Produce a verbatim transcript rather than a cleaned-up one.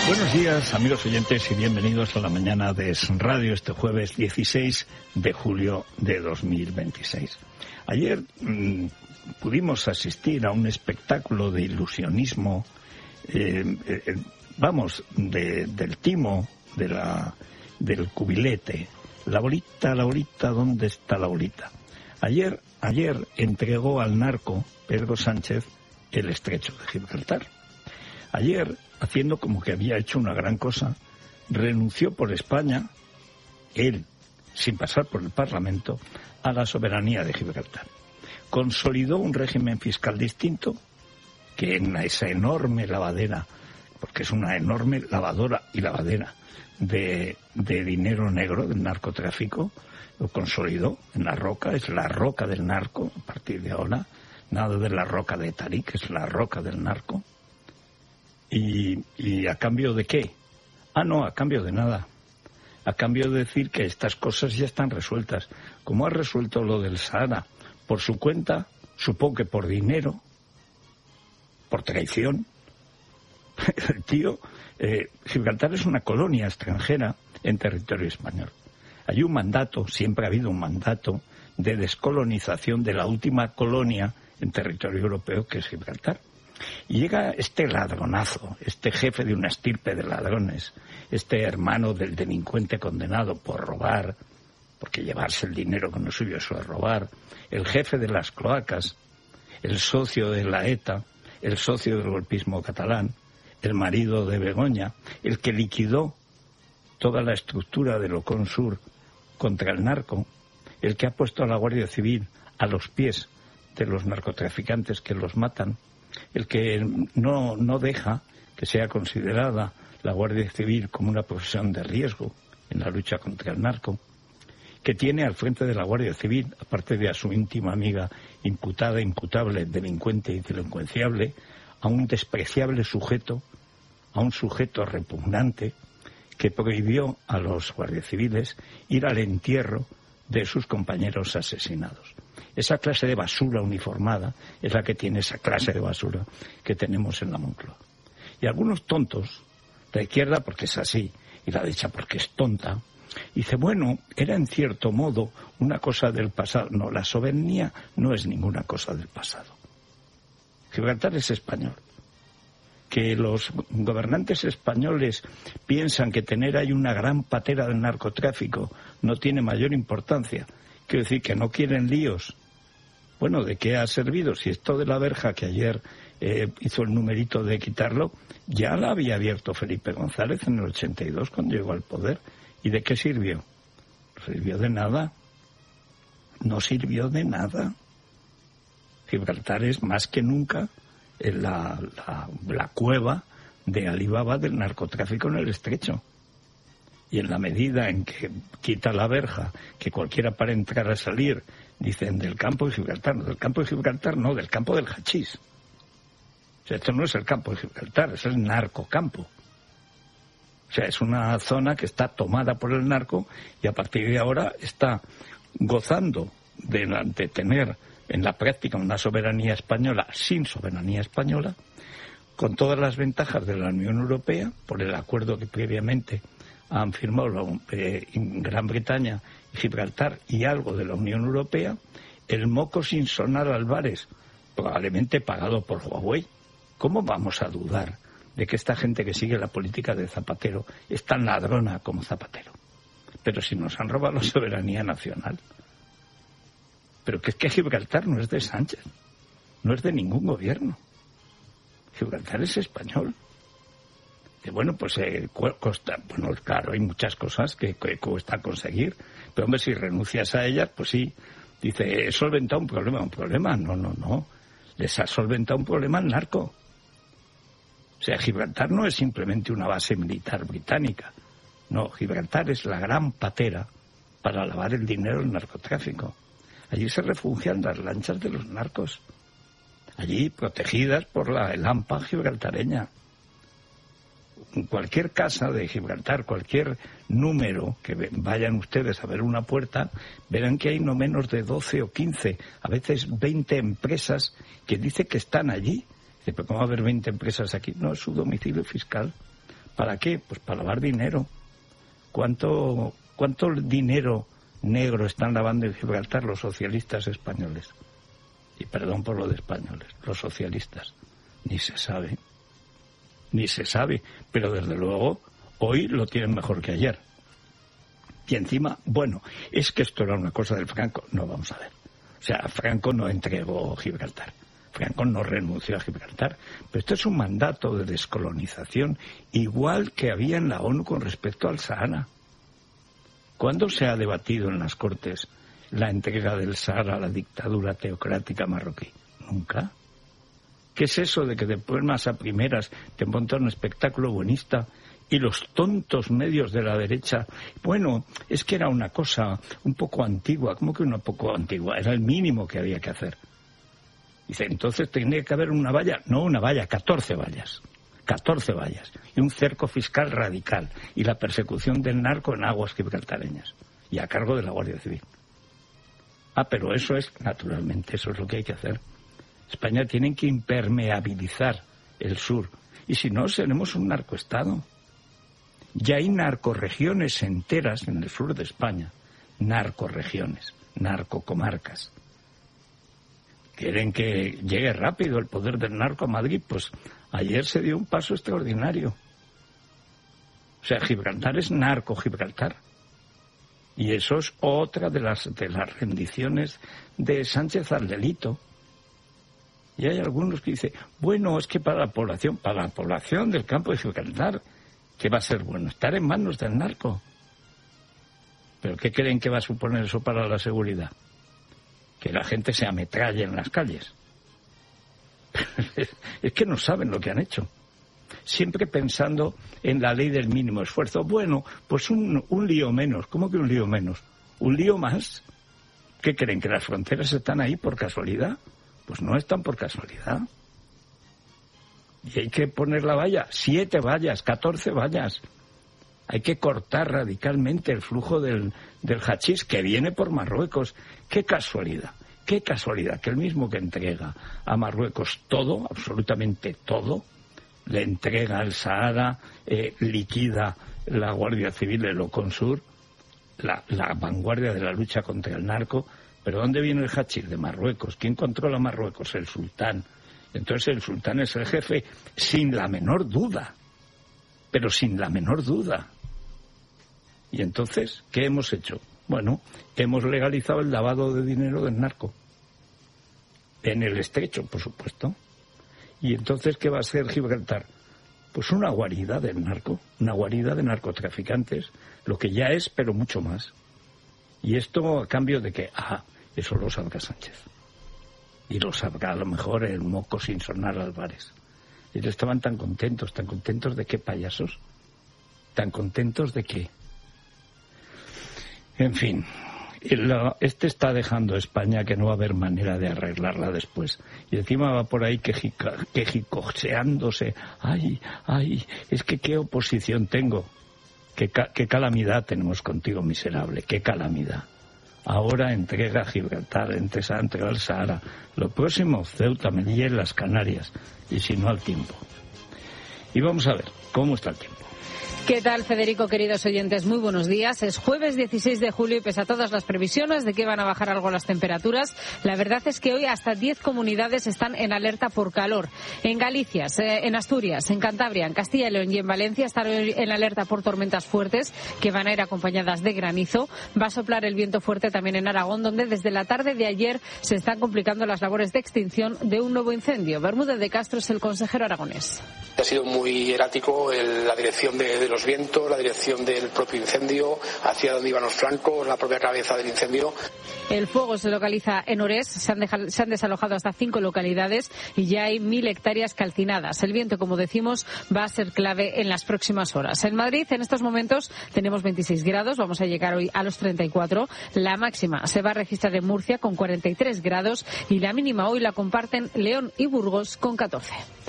Buenos días, amigos oyentes, y bienvenidos a la mañana de Es Radio este jueves dieciséis de julio de dos mil veintiséis. Ayer mmm, pudimos asistir a un espectáculo de ilusionismo, eh, eh, vamos, de, del timo, de la, del cubilete. La bolita, la bolita, ¿dónde está la bolita? Ayer, ayer entregó al narco Pedro Sánchez el estrecho de Gibraltar. Ayer, haciendo como que había hecho una gran cosa, renunció por España, él, sin pasar por el Parlamento, a la soberanía de Gibraltar. Consolidó un régimen fiscal distinto, que en esa enorme lavadera, porque es una enorme lavadora y lavadera de, de dinero negro, del narcotráfico, lo consolidó en la roca, es la roca del narco, a partir de ahora, nada de la roca de Tarik, es la roca del narco. ¿Y, y a cambio de qué? Ah, no, a cambio de nada. A cambio de decir que estas cosas ya están resueltas. Como ha resuelto lo del Sahara por su cuenta, supongo que por dinero, por traición. El tío, eh, Gibraltar es una colonia extranjera en territorio español. Hay un mandato, siempre ha habido un mandato de descolonización de la última colonia en territorio europeo, que es Gibraltar. Y llega este ladronazo, este jefe de una estirpe de ladrones, este hermano del delincuente condenado por robar, porque llevarse el dinero que no es suyo, eso es robar, el jefe de las cloacas, el socio de la ETA, el socio del golpismo catalán, el marido de Begoña, el que liquidó toda la estructura del Ocon Sur contra el narco, el que ha puesto a la Guardia Civil a los pies de los narcotraficantes que los matan, el que no, no deja que sea considerada la Guardia Civil como una profesión de riesgo en la lucha contra el narco, que tiene al frente de la Guardia Civil, aparte de a su íntima amiga imputada, imputable, delincuente y delincuenciable, a un despreciable sujeto, a un sujeto repugnante que prohibió a los guardias civiles ir al entierro de sus compañeros asesinados. Esa clase de basura uniformada es la que tiene esa clase de basura que tenemos en la Moncloa. Y algunos tontos, la izquierda porque es así, y la derecha porque es tonta, dice, bueno, era en cierto modo una cosa del pasado. No, la soberanía no es ninguna cosa del pasado. Gibraltar es español. Que los gobernantes españoles piensan que tener ahí una gran patera del narcotráfico no tiene mayor importancia. Quiero decir que no quieren líos. Bueno, ¿de qué ha servido? Si esto de la verja que ayer eh, hizo el numerito de quitarlo, ya la había abierto Felipe González en el ochenta y dos cuando llegó al poder. ¿Y de qué sirvió? No sirvió de nada. No sirvió de nada. Gibraltar es más que nunca la, la, la cueva de Alibaba del narcotráfico en el estrecho. Y en la medida en que quita la verja, que cualquiera para entrar a salir, dicen del campo de Gibraltar, no, del campo de Gibraltar no, del campo del hachís. O sea, esto no es el campo de Gibraltar, es el narcocampo. O sea, es una zona que está tomada por el narco y a partir de ahora está gozando de, de tener en la práctica una soberanía española sin soberanía española, con todas las ventajas de la Unión Europea, por el acuerdo que previamente han firmado la, eh, Gran Bretaña y Gibraltar y algo de la Unión Europea, el moco sin sonar Álvarez, probablemente pagado por Huawei. ¿Cómo vamos a dudar de que esta gente que sigue la política de Zapatero es tan ladrona como Zapatero? Pero si nos han robado la soberanía nacional. Pero que es que Gibraltar no es de Sánchez, no es de ningún gobierno. Gibraltar es español. Que bueno, pues eh, costa, bueno, claro, hay muchas cosas que, que cuesta conseguir, pero hombre, si renuncias a ellas, pues sí, dice, he solventado un problema, un problema, no, no, no, les ha solventado un problema al narco. O sea, Gibraltar no es simplemente una base militar británica, no, Gibraltar es la gran patera para lavar el dinero del narcotráfico. Allí se refugian las lanchas de los narcos, allí protegidas por la el AMPA gibraltareña. Cualquier casa de Gibraltar, cualquier número que vayan ustedes a ver una puerta, verán que hay no menos de doce o quince, a veces veinte empresas que dicen que están allí. Dice, ¿pero cómo va a haber veinte empresas aquí? No, es su domicilio fiscal. ¿Para qué? Pues para lavar dinero. ¿Cuánto, cuánto dinero negro están lavando en Gibraltar los socialistas españoles? Y perdón por lo de españoles, los socialistas. Ni se sabe. Ni se sabe. Pero desde luego, hoy lo tienen mejor que ayer. Y encima, bueno, es que esto era una cosa del Franco. No, vamos a ver. O sea, Franco no entregó Gibraltar. Franco no renunció a Gibraltar. Pero esto es un mandato de descolonización igual que había en la ONU con respecto al Sahara. ¿Cuándo se ha debatido en las Cortes la entrega del Sahara a la dictadura teocrática marroquí? Nunca. ¿Qué es eso de que después más a primeras te montan un espectáculo buenista y los tontos medios de la derecha? Bueno, es que era una cosa un poco antigua. ¿Cómo que una poco antigua? Era el mínimo que había que hacer. Dice, entonces tendría que haber una valla. No una valla, catorce vallas. catorce vallas. Y un cerco fiscal radical. Y la persecución del narco en aguas gibraltareñas. Y a cargo de la Guardia Civil. Ah, pero eso es, naturalmente, eso es lo que hay que hacer. España tiene que impermeabilizar el sur. Y si no, seremos un narcoestado. Ya hay narcorregiones enteras en el sur de España. Narcorregiones, narcocomarcas. Quieren que llegue rápido el poder del narco a Madrid. Pues ayer se dio un paso extraordinario. O sea, Gibraltar es narco Gibraltar. Y eso es otra de las, de las rendiciones de Sánchez al delito. Y hay algunos que dicen, bueno, es que para la población, para la población del campo de Gibraltar, ¿qué va a ser bueno? Estar en manos del narco. ¿Pero qué creen que va a suponer eso para la seguridad? Que la gente se ametralle en las calles. Es que no saben lo que han hecho. Siempre pensando en la ley del mínimo esfuerzo. Bueno, pues un, un lío menos. ¿Cómo que un lío menos? ¿Un lío más? ¿Qué creen? ¿Que las fronteras están ahí por casualidad? Pues no están por casualidad. Y hay que poner la valla. Siete vallas, catorce vallas. Hay que cortar radicalmente el flujo del, del hachís que viene por Marruecos. ¡Qué casualidad! ¡Qué casualidad! Que el mismo que entrega a Marruecos todo, absolutamente todo, le entrega al Sahara, eh, liquida la Guardia Civil de Loconsur, la, la vanguardia de la lucha contra el narco. ¿Pero dónde viene el hachís? De Marruecos. ¿Quién controla Marruecos? El sultán. Entonces el sultán es el jefe sin la menor duda. Pero sin la menor duda. Y entonces, ¿qué hemos hecho? Bueno, hemos legalizado el lavado de dinero del narco. En el estrecho, por supuesto. ¿Y entonces qué va a ser Gibraltar? Pues una guarida del narco, una guarida de narcotraficantes, lo que ya es, pero mucho más. Y esto a cambio de que, ah, eso lo sabrá Sánchez. Y lo sabrá a lo mejor el moco sin sonar Álvarez. Ellos estaban tan contentos, tan contentos de qué, payasos, tan contentos de qué. En fin, este está dejando a España que no va a haber manera de arreglarla después. Y encima va por ahí quejicoseándose. Ay, ay, es que qué oposición tengo. Qué, qué calamidad tenemos contigo, miserable, qué calamidad. Ahora entrega a Gibraltar, entrega, entrega al Sahara. Lo próximo, Ceuta, Melilla y las Canarias. Y si no, al tiempo. Y vamos a ver, ¿cómo está el tiempo? ¿Qué tal, Federico, queridos oyentes? Muy buenos días. Es jueves dieciséis de julio y pese a todas las previsiones de que van a bajar algo las temperaturas, la verdad es que hoy hasta diez comunidades están en alerta por calor. En Galicia, en Asturias, en Cantabria, en Castilla y León y en Valencia están hoy en alerta por tormentas fuertes que van a ir acompañadas de granizo. Va a soplar el viento fuerte también en Aragón, donde desde la tarde de ayer se están complicando las labores de extinción de un nuevo incendio. Bermúdez de Castro es el consejero aragonés. Ha sido muy errático el, la dirección de, de los vientos, la dirección del propio incendio, hacia dónde iban los flancos, la propia cabeza del incendio. El fuego se localiza en Orés, se han, dejado, se han desalojado hasta cinco localidades y ya hay mil hectáreas calcinadas. El viento, como decimos, va a ser clave en las próximas horas. En Madrid, en estos momentos, tenemos veintiséis grados, vamos a llegar hoy a los treinta y cuatro. La máxima se va a registrar en Murcia con cuarenta y tres grados y la mínima hoy la comparten León y Burgos con catorce.